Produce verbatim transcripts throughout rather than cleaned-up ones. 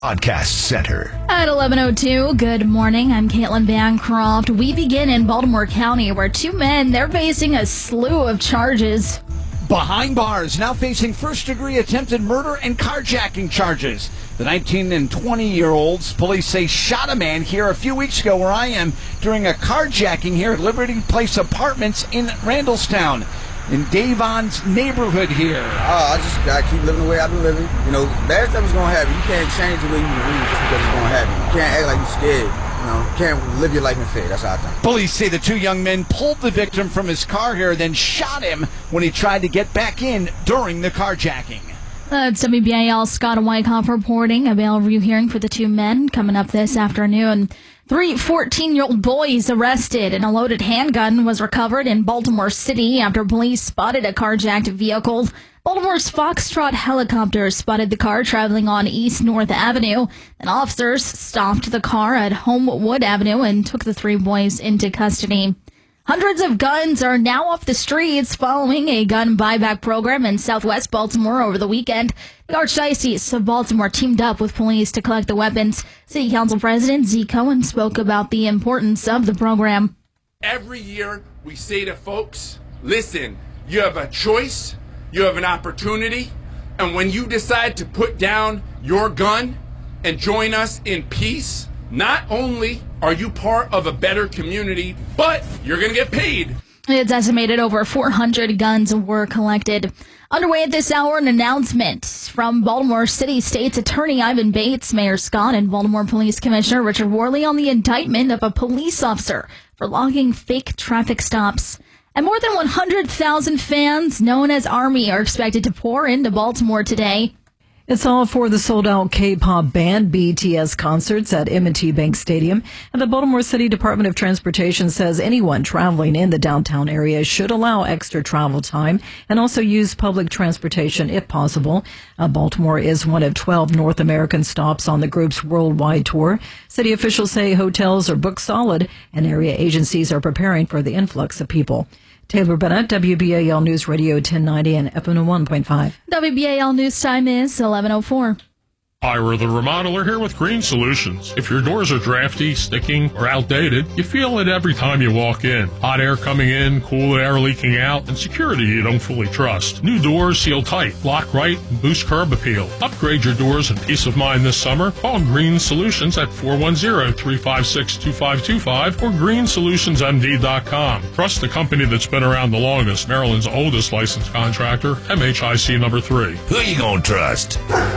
Podcast Center. At eleven oh two, good morning. I'm Caitlin Bancroft. We begin in Baltimore County, where two men, they're facing a slew of charges. Behind bars, now facing first-degree attempted murder and carjacking charges. The nineteen and twenty-year-olds, police say, shot a man here a few weeks ago where I am during a carjacking here at Liberty Place Apartments in Randallstown, in Davon's neighborhood here. Oh, I just gotta keep living the way I've been living. You know, bad stuff is gonna happen. You can't change the way you move just because it's gonna happen. You can't act like you're scared. You know, you can't live your life in fear. That's how I think. Police say the two young men pulled the victim from his car here, then shot him when he tried to get back in during the carjacking. That's W B A L's Scott Wyckoff reporting. A bail review hearing for the two men coming up this afternoon. Three fourteen-year-old boys arrested, and a loaded handgun was recovered in Baltimore City after police spotted a carjacked vehicle. Baltimore's Foxtrot helicopter spotted the car traveling on East North Avenue, and officers stopped the car at Homewood Avenue and took the three boys into custody. Hundreds of guns are now off the streets following a gun buyback program in southwest Baltimore over the weekend. The Archdiocese of Baltimore teamed up with police to collect the weapons. City Council President Zeke Cohen spoke about the importance of the program. Every year we say to folks, listen, you have a choice, you have an opportunity, and when you decide to put down your gun and join us in peace, not only are you part of a better community, but you're going to get paid. It's estimated over four hundred guns were collected. Underway at this hour, an announcement from Baltimore City State's Attorney Ivan Bates, Mayor Scott, and Baltimore Police Commissioner Richard Worley on the indictment of a police officer for logging fake traffic stops. And more than one hundred thousand fans, known as Army, are expected to pour into Baltimore today. It's all for the sold-out K-pop band B T S concerts at M and T Bank Stadium. And the Baltimore City Department of Transportation says anyone traveling in the downtown area should allow extra travel time and also use public transportation if possible. Uh, Baltimore is one of twelve North American stops on the group's worldwide tour. City officials say hotels are booked solid and area agencies are preparing for the influx of people. Taylor Bennett, W B A L News Radio ten ninety and F M one point five. W B A L News Time is eleven oh four. Ira the Remodeler here with Green Solutions. If your doors are drafty, sticking, or outdated, you feel it every time you walk in. Hot air coming in, cool air leaking out, and security you don't fully trust. New doors seal tight, lock right, and boost curb appeal. Upgrade your doors and peace of mind this summer. Call Green Solutions at four one zero, three five six, two five two five or green solutions m d dot com. Trust the company that's been around the longest, Maryland's oldest licensed contractor, M H I C number three. Who you gonna trust?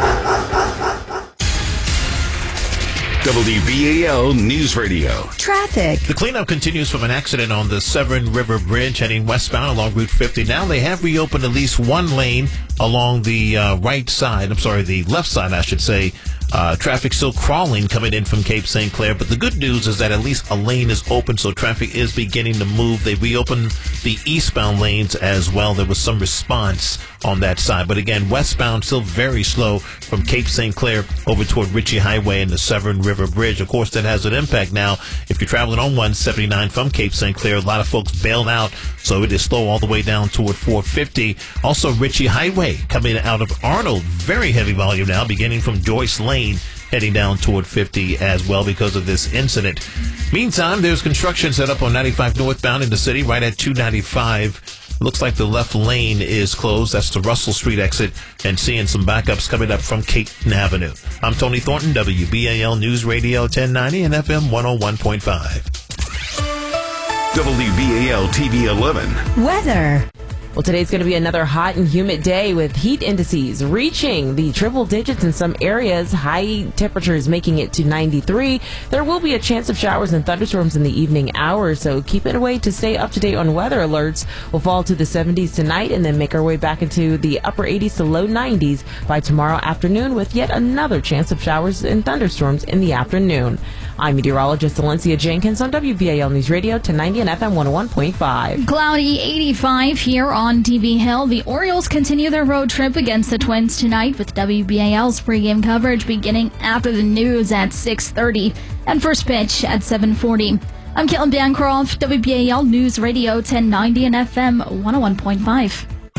W B A L News Radio. Traffic. The cleanup continues from an accident on the Severn River Bridge heading westbound along Route fifty. Now they have reopened at least one lane along the uh, right side. I'm sorry, the left side, I should say. Uh, traffic still crawling coming in from Cape Saint Clair, but the good news is that at least a lane is open, so traffic is beginning to move. They reopened the eastbound lanes as well. There was some response on that side, but again, westbound still very slow from Cape Saint Clair over toward Ritchie Highway and the Severn River Bridge. Of course, that has an impact now. If you're traveling on one seventy-nine from Cape Saint Clair, a lot of folks bailed out, so it is slow all the way down toward four fifty. Also, Ritchie Highway coming out of Arnold, very heavy volume now, beginning from Joyce Lane, heading down toward fifty as well because of this incident. Meantime, there's construction set up on ninety-five northbound in the city right at two ninety-five. Looks like the left lane is closed. That's the Russell Street exit, and seeing some backups coming up from Caton Avenue. I'm Tony Thornton, W B A L News Radio ten ninety and F M one oh one point five. W B A L T V eleven. Weather. Well, today's going to be another hot and humid day with heat indices reaching the triple digits in some areas, high temperatures making it to ninety-three. There will be a chance of showers and thunderstorms in the evening hours, so keep it away to stay up to date on weather alerts. We'll fall to the seventies tonight and then make our way back into the upper eighties to low nineties by tomorrow afternoon with yet another chance of showers and thunderstorms in the afternoon. I'm meteorologist Valencia Jenkins on W B A L News Radio ten ninety and F M one oh one point five. Cloudy eighty-five here on T V Hill. The Orioles continue their road trip against the Twins tonight with W B A L's pregame coverage beginning after the news at six thirty and first pitch at seven forty. I'm Caitlin Bancroft, W B A L News Radio ten ninety and F M one oh one point five.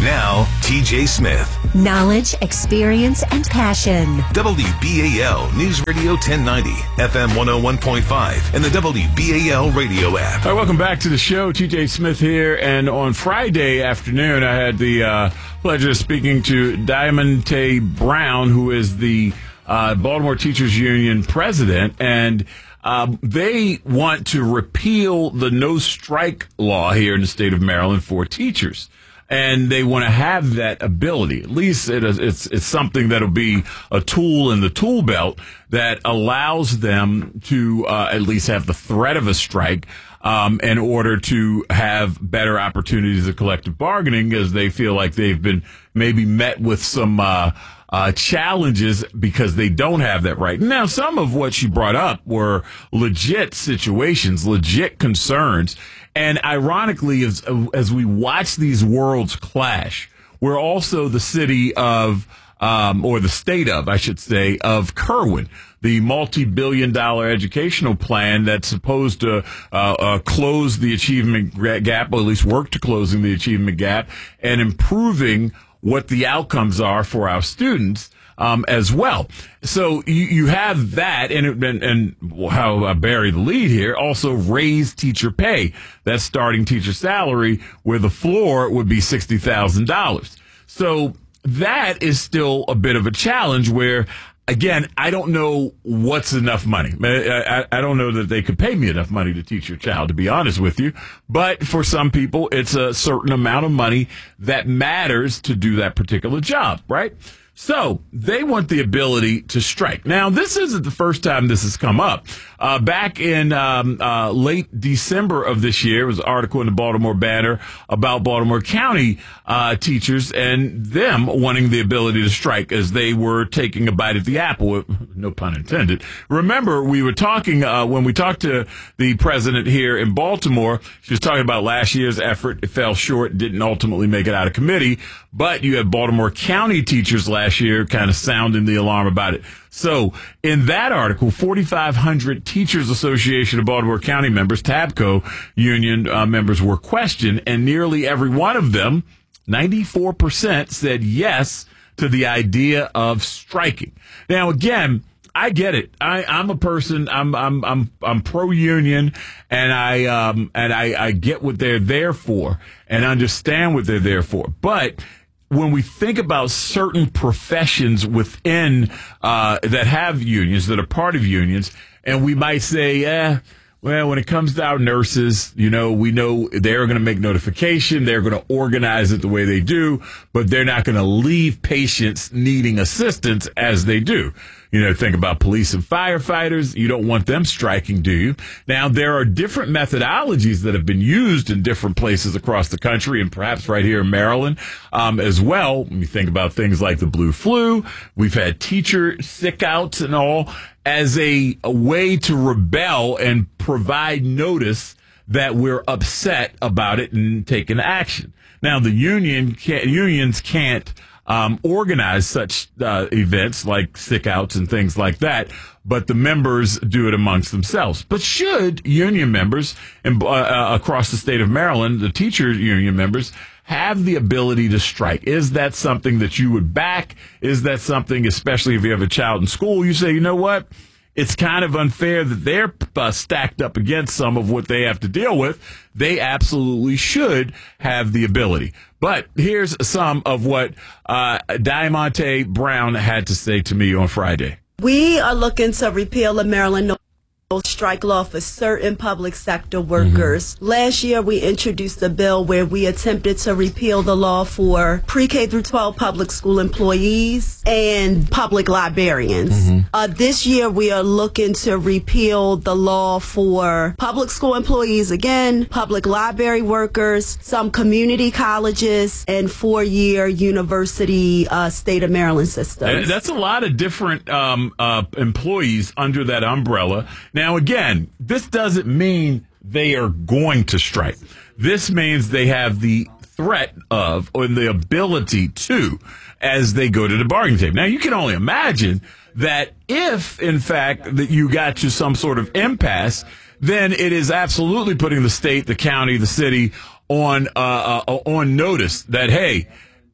Now, T J Smith. Knowledge, experience, and passion. W B A L News Radio ten ninety, F M one oh one point five, and the W B A L radio app. All right, welcome back to the show. T J Smith here. And on Friday afternoon, I had the uh, pleasure of speaking to Diamante Brown, who is the uh, Baltimore Teachers Union president. And Um, they want to repeal the no strike law here in the state of Maryland for teachers. And they want to have that ability. At least it is, it's, it's something that'll be a tool in the tool belt that allows them to uh, at least have the threat of a strike um, in order to have better opportunities of collective bargaining, as they feel like they've been maybe met with some uh, uh, challenges because they don't have that right. Now, some of what she brought up were legit situations, legit concerns. And ironically, as, as we watch these worlds clash, we're also the city of, um, or the state of, I should say, of Kirwan, the multi-billion dollar educational plan that's supposed to uh, uh, close the achievement gap, or at least work to closing the achievement gap and improving what the outcomes are for our students. Um, as well. So you, you have that, and, and, and how I bury the lead here, also raise teacher pay. That's starting teacher salary, where the floor would be sixty thousand dollars. So that is still a bit of a challenge where, again, I don't know what's enough money. I, I, I don't know that they could pay me enough money to teach your child, to be honest with you. But for some people, it's a certain amount of money that matters to do that particular job, right? So they want the ability to strike. Now, this isn't the first time this has come up. Uh, back in um, uh, late December of this year, there was an article in the Baltimore Banner about Baltimore County uh, teachers and them wanting the ability to strike as they were taking a bite at the apple. No pun intended. Remember, we were talking, uh, when we talked to the president here in Baltimore, she was talking about last year's effort. It fell short, didn't ultimately make it out of committee. But you had Baltimore County teachers last year kind of sounding the alarm about it. So in that article, forty-five hundred Teachers Association of Baltimore County members, TABCO union uh, members, were questioned, and nearly every one of them, ninety-four percent, said yes to the idea of striking. Now, again, I get it. I, I'm a person. I'm I'm I'm I'm pro-union, and I um and I, I get what they're there for and understand what they're there for. But when we think about certain professions within uh, that have unions, that are part of unions, and we might say, eh, well, when it comes to our nurses, you know, we know they're going to make notification, they're going to organize it the way they do, but they're not going to leave patients needing assistance as they do. You know, think about police and firefighters. You don't want them striking, do you? Now, there are different methodologies that have been used in different places across the country, and perhaps right here in Maryland um, as well. When you think about things like the blue flu, we've had teacher sick outs and all as a, a way to rebel and provide notice that we're upset about it and taking action. Now, the union can't, unions can't Um, organize such uh, events like sick outs and things like that, but the members do it amongst themselves. But should union members in, uh, uh, across the state of Maryland, the teacher union members, have the ability to strike? Is that something that you would back? Is that something, especially if you have a child in school, you say, you know what? It's kind of unfair that they're uh, stacked up against some of what they have to deal with. They absolutely should have the ability. But here's some of what uh, Diamante Brown had to say to me on Friday. We are looking to repeal the Maryland no strike law for certain public sector workers. Mm-hmm. Last year, we introduced a bill where we attempted to repeal the law for pre-K through twelve public school employees and public librarians. Mm-hmm. Uh, this year, we are looking to repeal the law for public school employees again, public library workers, some community colleges, and four-year university uh, state of Maryland systems. That's a lot of different um, uh, employees under that umbrella. Now, again, this doesn't mean they are going to strike. This means they have the threat of or the ability to as they go to the bargaining table. Now, you can only imagine that if, in fact, that you got to some sort of impasse, then it is absolutely putting the state, the county, the city on uh, uh, on notice that, hey,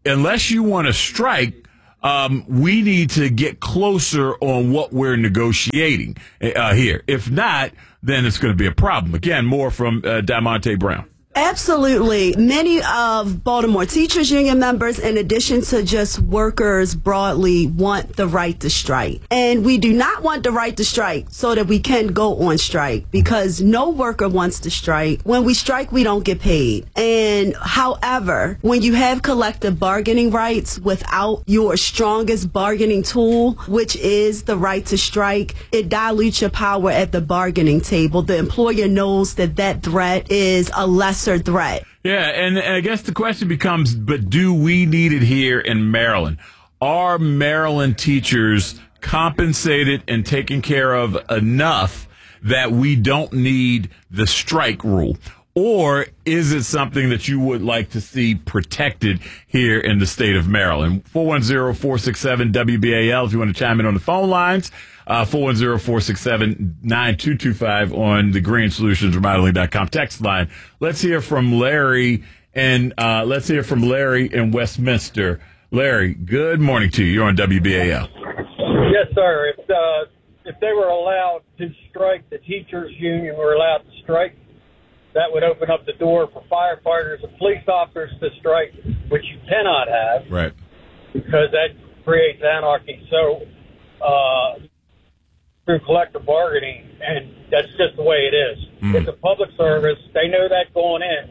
unless you want to strike, um, we need to get closer on what we're negotiating uh, here. If not, then it's going to be a problem. Again, more from uh, Diamante Brown. Absolutely. Many of Baltimore Teachers Union members, in addition to just workers broadly, want the right to strike. And we do not want the right to strike so that we can go on strike, because no worker wants to strike. When we strike, we don't get paid. And however, when you have collective bargaining rights without your strongest bargaining tool, which is the right to strike, it dilutes your power at the bargaining table. The employer knows that that threat is a lesser threat. Yeah, and, and I guess the question becomes, but do we need it here in Maryland? Are Maryland teachers compensated and taken care of enough that we don't need the strike rule? Or is it something that you would like to see protected here in the state of Maryland? four one zero, four six seven, W B A L if you want to chime in on the phone lines. Uh, four one zero, four six seven, nine two two five on the green solutions remodeling dot com text line. Let's hear from Larry, and uh, let's hear from Larry in Westminster. Larry, good morning to you. You're on W B A L. Yes, sir. If, uh, if they were allowed to strike, the teachers union were allowed to strike, that would open up the door for firefighters and police officers to strike, which you cannot have. Right. Because that creates anarchy. So, uh, through collective bargaining, and that's just the way it is. Mm. It's a public service. They know that going in.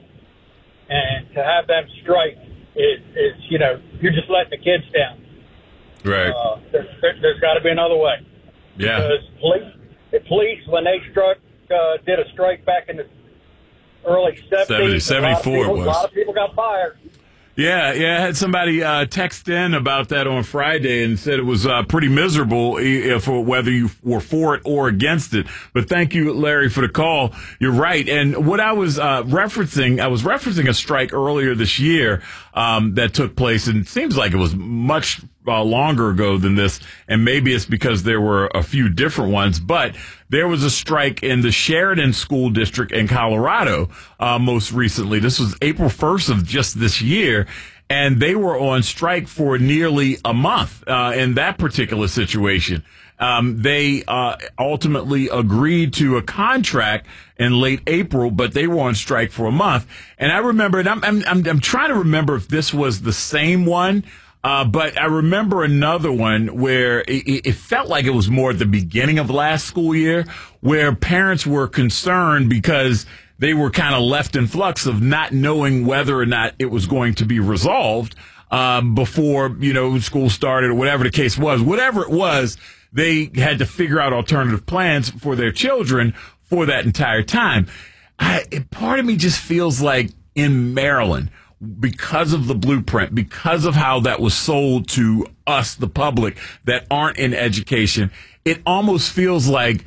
And to have them strike is, is you know, you're just letting the kids down. Right. Uh, there, there, there's got to be another way. Yeah. Because police, the police, when they struck, uh, did a strike back in the early seventies. seventy-four it was. A lot of people got fired. Yeah, yeah. I had somebody uh, text in about that on Friday and said it was uh, pretty miserable if, whether you were for it or against it. But thank you, Larry, for the call. You're right. And what I was uh, referencing, I was referencing a strike earlier this year um, that took place, and it seems like it was much uh, longer ago than this. And maybe it's because there were a few different ones, but there was a strike in the Sheridan School District in Colorado uh, most recently. This was April first of just this year, and they were on strike for nearly a month uh, in that particular situation. Um, they uh, ultimately agreed to a contract in late April, but they were on strike for a month. And I remember, and I'm, I'm, I'm, I'm trying to remember if this was the same one. Uh, but I remember another one where it, it felt like it was more at the beginning of last school year, where parents were concerned because they were kind of left in flux of not knowing whether or not it was going to be resolved um, before, you know, school started or whatever the case was. Whatever it was, they had to figure out alternative plans for their children for that entire time. I, part of me just feels like in Maryland, because of the blueprint, because of how that was sold to us, the public, that aren't in education, it almost feels like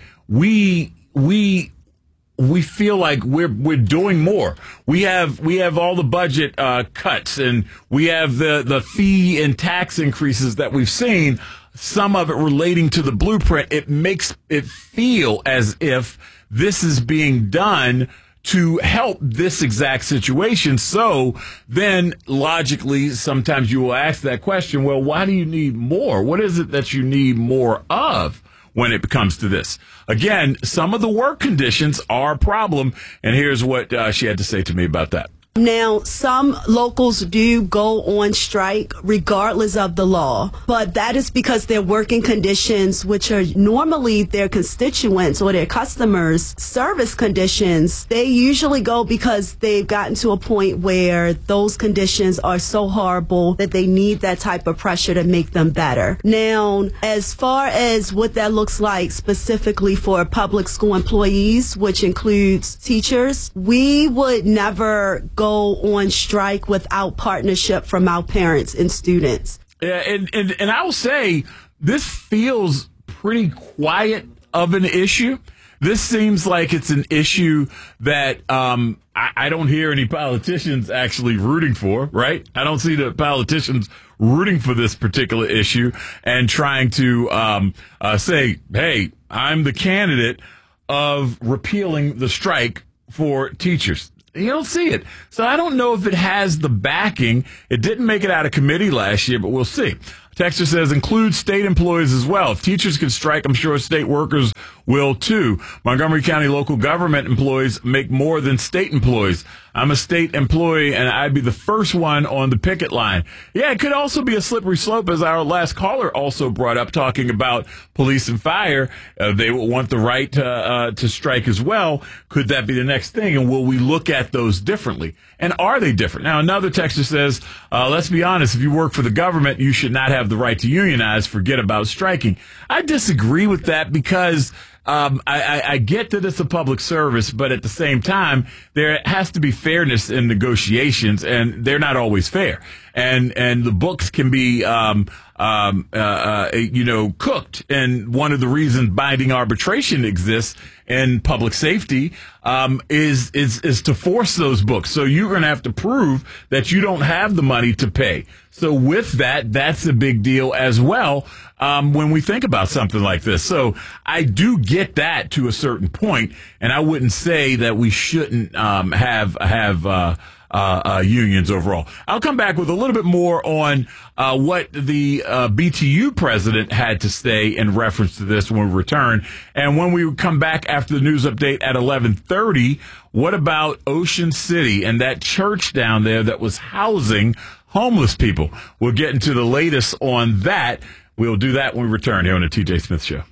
we we we feel like we're we're doing more. We have we have all the budget uh, cuts, and we have the the fee and tax increases that we've seen. Some of it relating to the blueprint. It makes it feel as if this is being done to help this exact situation. So then logically, sometimes you will ask that question, well, why do you need more? What is it that you need more of when it comes to this? Again, some of the work conditions are a problem. And here's what uh, she had to say to me about that. Now, some locals do go on strike regardless of the law, but that is because their working conditions, which are normally their constituents or their customers' service conditions, they usually go because they've gotten to a point where those conditions are so horrible that they need that type of pressure to make them better. Now, as far as what that looks like specifically for public school employees, which includes teachers, we would never go go on strike without partnership from our parents and students. Yeah, and, and, and I will say this feels pretty quiet of an issue. This seems like it's an issue that um, I, I don't hear any politicians actually rooting for, right? I don't see the politicians rooting for this particular issue and trying to um, uh, say, hey, I'm the candidate of repealing the strike for teachers. You don't see it. So I don't know if it has the backing. It didn't make it out of committee last year, but we'll see. Texter says include state employees as well. If teachers can strike, I'm sure state workers will too. Montgomery County local government employees make more than state employees. I'm a state employee, and I'd be the first one on the picket line. Yeah, it could also be a slippery slope, as our last caller also brought up, talking about police and fire. Uh, they will want the right to, uh, to strike as well. Could that be the next thing? And will we look at those differently? And are they different? Now, another texter says, uh, let's be honest, if you work for the government, you should not have the right to unionize. Forget about striking. I disagree with that because Um, I, I, I get that it's a public service, but at the same time, there has to be fairness in negotiations, and they're not always fair. And and the books can be, um, um, uh, uh, you know, cooked. And one of the reasons binding arbitration exists in public safety um, is is is to force those books. So you're going to have to prove that you don't have the money to pay. So with that, that's a big deal as well um, when we think about something like this. So I do get that to a certain point, and I wouldn't say that we shouldn't um, have have uh, uh, uh, unions overall. I'll come back with a little bit more on uh, what the uh, B T U president had to say in reference to this when we return. And when we come back after the news update at eleven thirty, what about Ocean City and that church down there that was housing homeless people? We'll get into the latest on that. We'll do that when we return here on the T J Smith Show.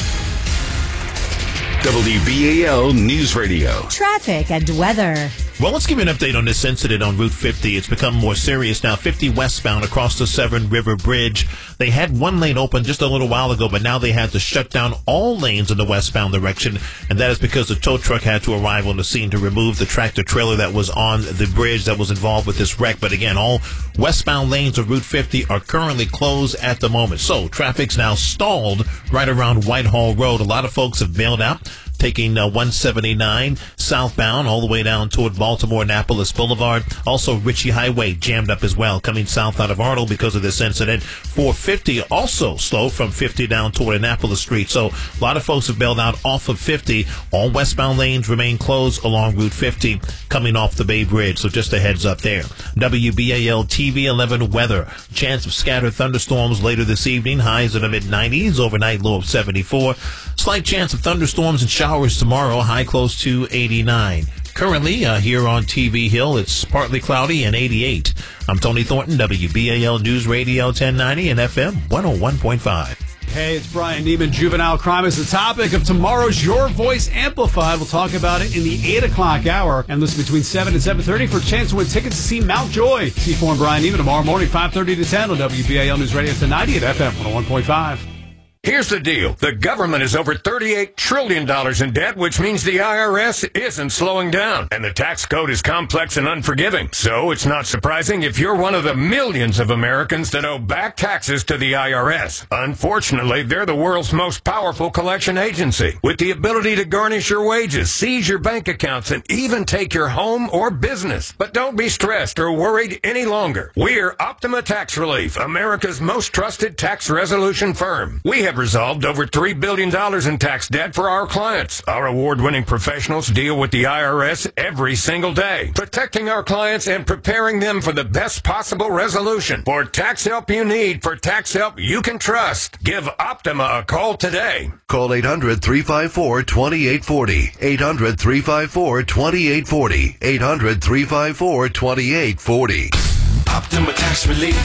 W B A L News Radio. Traffic and weather. Well, let's give you an update on this incident on Route fifty. It's become more serious now. fifty westbound across the Severn River Bridge. They had one lane open just a little while ago, but now they had to shut down all lanes in the westbound direction, and that is because the tow truck had to arrive on the scene to remove the tractor trailer that was on the bridge that was involved with this wreck. But again, all westbound lanes of Route fifty are currently closed at the moment. So traffic's now stalled right around Whitehall Road. A lot of folks have bailed out, taking uh, one seventy-nine southbound all the way down toward Baltimore-Annapolis Boulevard. Also, Ritchie Highway jammed up as well, coming south out of Arnold because of this incident. four fifty also slow from fifty down toward Annapolis Street. So a lot of folks have bailed out off of fifty. All westbound lanes remain closed along Route fifty coming off the Bay Bridge. So just a heads up there. W B A L T V eleven weather. Chance of scattered thunderstorms later this evening. Highs in the mid nineties. Overnight low of seventy-four. Slight chance of thunderstorms and showers tomorrow. High close to eighty-nine. Currently, uh, here on T V Hill, it's partly cloudy and eighty-eight. I'm Tony Thornton, W B A L News Radio ten ninety and F M one oh one point five. Hey, it's Brian Neiman. Juvenile crime is the topic of tomorrow's Your Voice Amplified. We'll talk about it in the eight o'clock hour. And listen between seven and seven thirty for a chance to win tickets to see Mountjoy. C four and Brian Neiman tomorrow morning, five thirty to ten on W B A L News Radio ten ninety and F M one oh one point five. Here's the deal. The government is over thirty-eight trillion dollars in debt, which means the I R S isn't slowing down. And the tax code is complex and unforgiving. So it's not surprising if you're one of the millions of Americans that owe back taxes to the I R S. Unfortunately, they're the world's most powerful collection agency, with the ability to garnish your wages, seize your bank accounts, and even take your home or business. But don't be stressed or worried any longer. We're Optima Tax Relief, America's most trusted tax resolution firm. We have resolved over three billion dollars in tax debt for our clients. Our award-winning professionals deal with the I R S every single day, protecting our clients and preparing them for the best possible resolution. For tax help you need, for tax help you can trust, give Optima a call today. Call eight hundred, three five four, two eight four zero. eight hundred, three five four, two eight four zero. eight hundred, three five four, two eight four zero. Optima Tax Relief.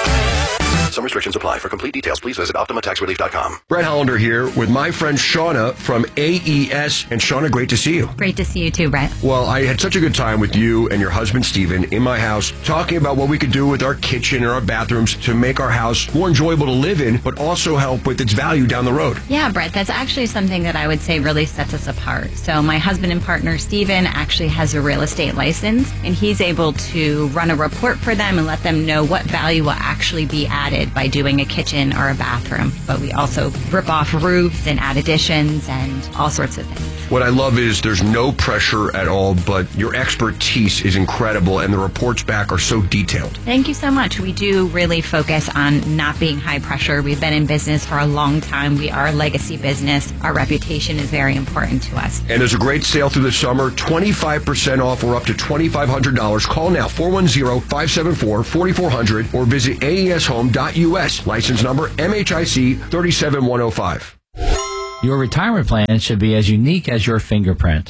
Some restrictions apply. For complete details, please visit Optima Tax Relief dot com. Brett Hollander here with my friend Shauna from A E S. And Shauna, great to see you. Great to see you too, Brett. Well, I had such a good time with you and your husband, Steven, in my house, talking about what we could do with our kitchen and our bathrooms to make our house more enjoyable to live in, but also help with its value down the road. Yeah, Brett, that's actually something that I would say really sets us apart. So my husband and partner, Steven, actually has a real estate license, and he's able to run a report for them and and let them know what value will actually be added by doing a kitchen or a bathroom. But we also rip off roofs and add additions and all sorts of things. What I love is there's no pressure at all, but your expertise is incredible, and the reports back are so detailed. Thank you so much. We do really focus on not being high pressure. We've been in business for a long time. We are a legacy business. Our reputation is very important to us. And there's a great sale through the summer, twenty-five percent off or up to twenty-five hundred dollars. Call now, four one zero, five seven four, four four zero zero or visit A E S home dot U S. License number M H I C three seven one zero five. Your retirement plan should be as unique as your fingerprint.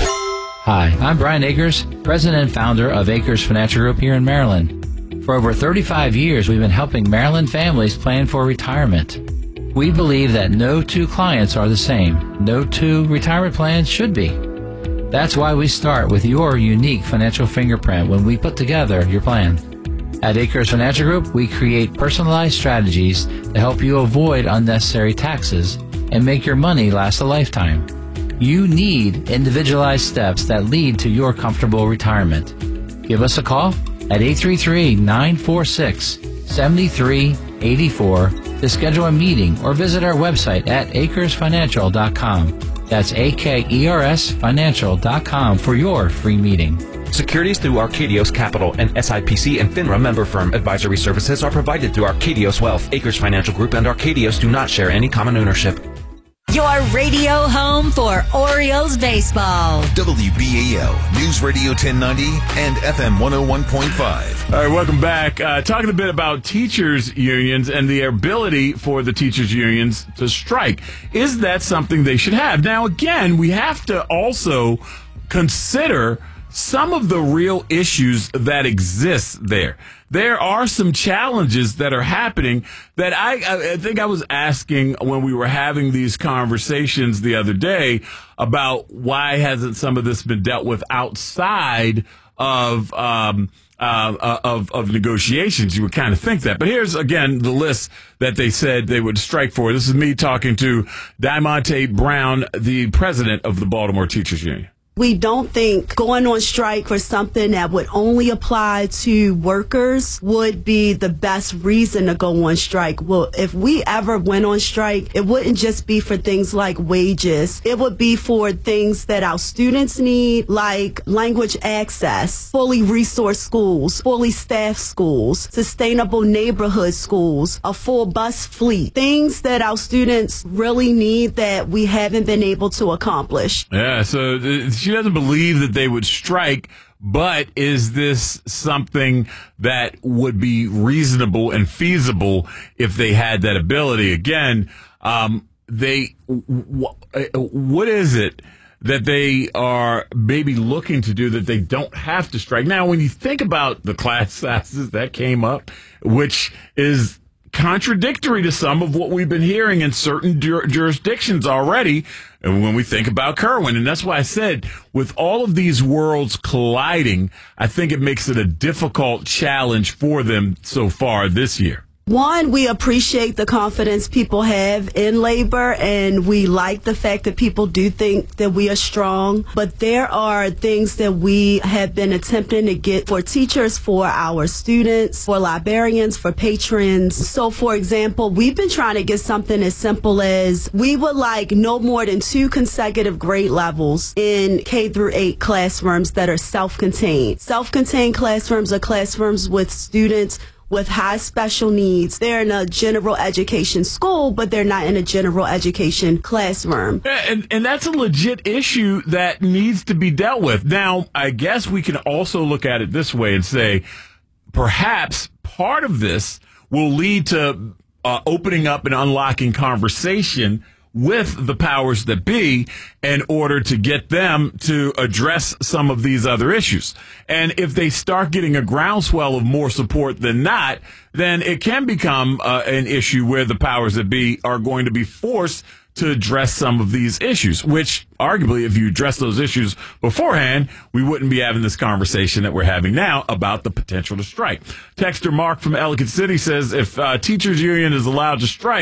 Hi, I'm Brian Akers, president and founder of Akers Financial Group here in Maryland. For over thirty-five years, we've been helping Maryland families plan for retirement. We believe that no two clients are the same. No two retirement plans should be. That's why we start with your unique financial fingerprint when we put together your plan. At Akers Financial Group, we create personalized strategies to help you avoid unnecessary taxes and make your money last a lifetime. You need individualized steps that lead to your comfortable retirement. Give us a call at eight three three, nine four six, seven three eight four to schedule a meeting or visit our website at akers financial dot com. That's A K E R S financial dot com for your free meeting. Securities through Arcadios Capital and S I P C and FINRA member firm. Advisory services are provided through Arcadios Wealth. Acres Financial Group and Arcadios do not share any common ownership. Your radio home for Orioles baseball. W B A L News Radio ten ninety and F M one oh one point five. All right, welcome back. Uh, talking a bit about teachers' unions and the ability for the teachers' unions to strike. Is that something they should have? Now, again, we have to also consider some of the real issues that exist there. There are some challenges that are happening that I, I think I was asking when we were having these conversations the other day about why hasn't some of this been dealt with outside of um, uh, of, of negotiations. You would kind of think that. But here's, again, the list that they said they would strike for. This is me talking to Diamante Brown, the president of the Baltimore Teachers Union. We don't think going on strike for something that would only apply to workers would be the best reason to go on strike. Well, if we ever went on strike, it wouldn't just be for things like wages. It would be for things that our students need, like language access, fully resourced schools, fully staffed schools, sustainable neighborhood schools, a full bus fleet, things that our students really need that we haven't been able to accomplish. Yeah, so th- she doesn't believe that they would strike, but is this something that would be reasonable and feasible if they had that ability? Again, um, they w- what is it that they are maybe looking to do that they don't have to strike? Now, when you think about the class sizes that came up, which is contradictory to some of what we've been hearing in certain jur- jurisdictions already, and when we think about Kerwin. And that's why I said, with all of these worlds colliding, I think it makes it a difficult challenge for them so far this year. One, we appreciate the confidence people have in labor, and we like the fact that people do think that we are strong. But there are things that we have been attempting to get for teachers, for our students, for librarians, for patrons. So, for example, we've been trying to get something as simple as we would like no more than two consecutive grade levels in K through eight classrooms that are self-contained. Self-contained classrooms are classrooms with students with high special needs. They're in a general education school, but they're not in a general education classroom. And, and that's a legit issue that needs to be dealt with. Now, I guess we can also look at it this way and say, perhaps part of this will lead to uh, opening up and unlocking conversation with the powers that be in order to get them to address some of these other issues. And if they start getting a groundswell of more support than not, then it can become uh, an issue where the powers that be are going to be forced to address some of these issues, which arguably, if you address those issues beforehand, we wouldn't be having this conversation that we're having now about the potential to strike. Texter Mark from Ellicott City says, if uh, teachers union is allowed to strike,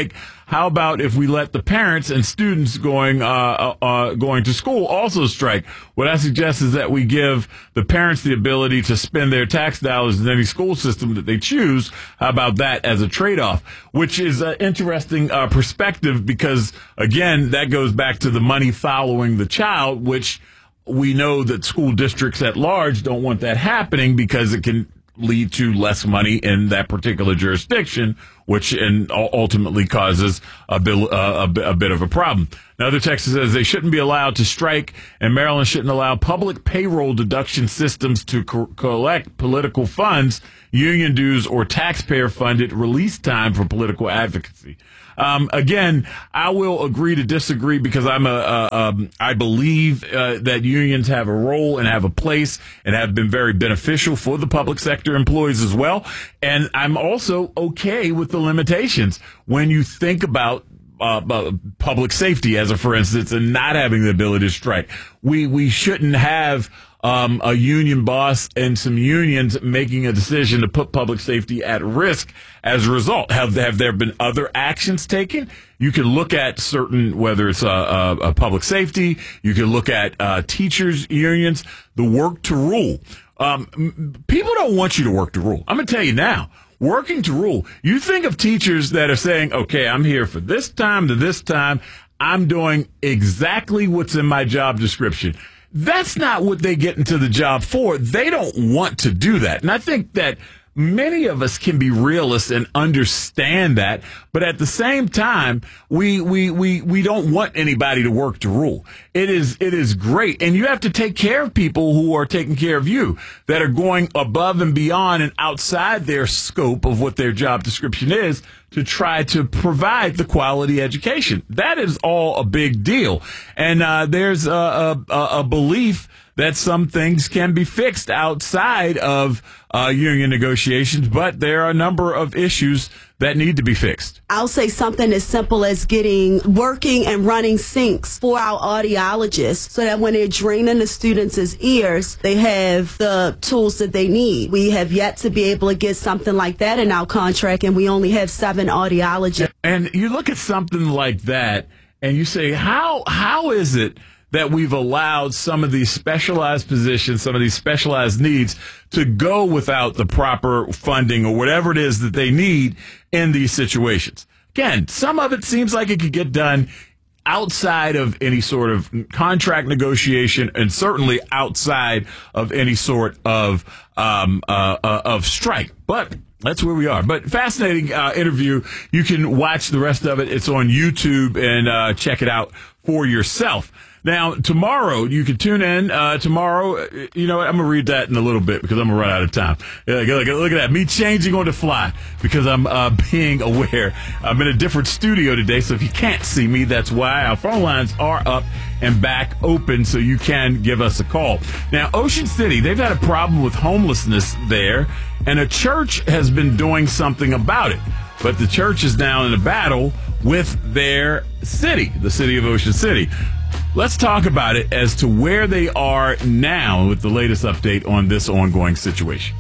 how about if we let the parents and students going uh, uh, going to school also strike? What I suggest is that we give the parents the ability to spend their tax dollars in any school system that they choose. How about that as a trade-off? Which is an interesting uh, perspective because, again, that goes back to the money following the child, which we know that school districts at large don't want that happening because it can lead to less money in that particular jurisdiction, which and ultimately causes a bit, uh, a, a bit of a problem. Another text says they shouldn't be allowed to strike, and Maryland shouldn't allow public payroll deduction systems to co- collect political funds, union dues, or taxpayer-funded release time for political advocacy. Um, again, I will agree to disagree because I'm a, a um, I believe uh, that unions have a role and have a place and have been very beneficial for the public sector employees as well. And I'm also okay with the limitations when you think about Uh, uh, public safety, as a for instance, and not having the ability to strike. We we shouldn't have um, a union boss and some unions making a decision to put public safety at risk as a result. Have have there been other actions taken? You can look at certain, whether it's a, a, a public safety, you can look at uh, teachers unions, the work to rule. Um, people don't want you to work to rule. I'm going to tell you now. Working to rule. You think of teachers that are saying, okay, I'm here for this time to this time. I'm doing exactly what's in my job description. That's not what they get into the job for. They don't want to do that. And I think that many of us can be realists and understand that, but at the same time, we we we we don't want anybody to work to rule. It is it is great, and you have to take care of people who are taking care of you, that are going above and beyond and outside their scope of what their job description is to try to provide the quality education. That is all a big deal, and uh, there's a, a, a belief that some things can be fixed outside of uh, union negotiations, but there are a number of issues that need to be fixed. I'll say something as simple as getting working and running sinks for our audiologists so that when they're draining the students' ears, they have the tools that they need. We have yet to be able to get something like that in our contract, and we only have seven audiologists. And you look at something like that, and you say, how how is it that we've allowed some of these specialized positions, some of these specialized needs to go without the proper funding or whatever it is that they need in these situations? Again, some of it seems like it could get done outside of any sort of contract negotiation and certainly outside of any sort of um, uh, uh, of strike. But that's where we are. But fascinating uh, interview. You can watch the rest of it. It's on YouTube and uh, check it out for yourself. Now, tomorrow, you can tune in. Uh, tomorrow, you know what? I'm going to read that in a little bit because I'm going to run out of time. Look, look, look at that. Me changing on the fly because I'm uh, being aware. I'm in a different studio today, so if you can't see me, that's why. Our phone lines are up and back open, so you can give us a call. Now, Ocean City, they've had a problem with homelessness there, and a church has been doing something about it. But the church is now in a battle with their city, the city of Ocean City. Let's talk about it as to where they are now with the latest update on this ongoing situation.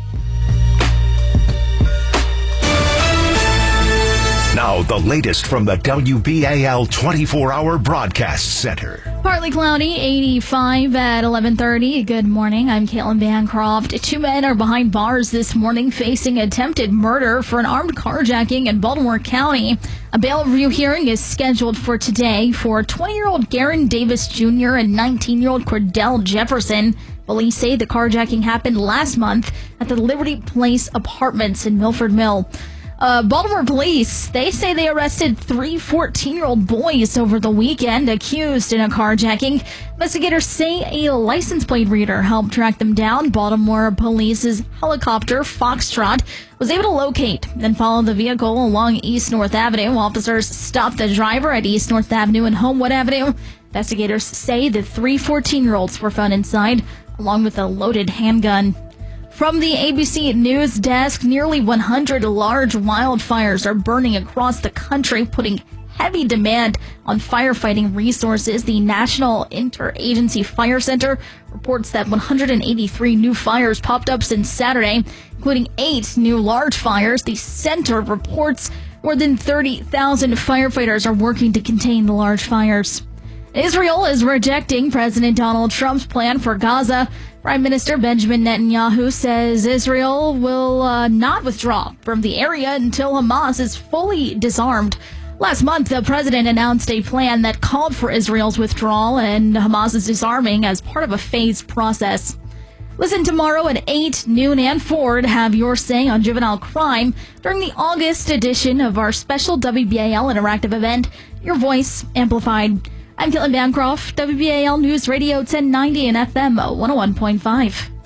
Now, the latest from the W B A L twenty-four hour Broadcast Center. Partly cloudy, eighty-five at eleven thirty. Good morning. I'm Caitlin Bancroft. Two men are behind bars this morning facing attempted murder for an armed carjacking in Baltimore County. A bail review hearing is scheduled for today for twenty-year-old Garen Davis Junior and nineteen-year-old Cordell Jefferson. Police say the carjacking happened last month at the Liberty Place Apartments in Milford Mill. Uh, Baltimore police, they say they arrested three fourteen-year-old boys over the weekend accused in a carjacking. Investigators say a license plate reader helped track them down. Baltimore police's helicopter, Foxtrot, was able to locate and follow the vehicle along East North Avenue. Officers stopped the driver at East North Avenue and Homewood Avenue. Investigators say the three fourteen-year-olds were found inside, along with a loaded handgun. From the A B C News Desk, nearly one hundred large wildfires are burning across the country, putting heavy demand on firefighting resources. The National Interagency Fire Center reports that one hundred eighty-three new fires popped up since Saturday, including eight new large fires. The center reports More than thirty thousand firefighters are working to contain the large fires. Israel is rejecting President Donald Trump's plan for Gaza. Prime Minister Benjamin Netanyahu says Israel will uh, not withdraw from the area until Hamas is fully disarmed. Last month, the president announced a plan that called for Israel's withdrawal and Hamas's disarming as part of a phased process. Listen tomorrow at eight, noon, and four to have your say on juvenile crime during the August edition of our special W B A L interactive event, Your Voice Amplified. I'm Caitlin Bancroft, W B A L News Radio ten ninety and F M one oh one point five.